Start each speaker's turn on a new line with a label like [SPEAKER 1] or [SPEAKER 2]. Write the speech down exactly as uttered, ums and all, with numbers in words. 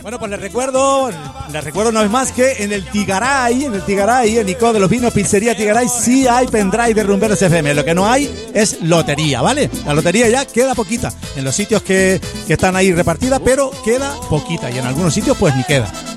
[SPEAKER 1] Bueno, pues les recuerdo, les recuerdo una vez más que en el Tigaray, en el Tigaray, en Nico de los Vinos, Pizzería Tigaray, sí hay pendrive de Rumberos F M. Lo que no hay es lotería, ¿vale? La lotería ya queda poquita en los sitios que, que están ahí repartida, pero queda poquita y en algunos sitios pues ni queda.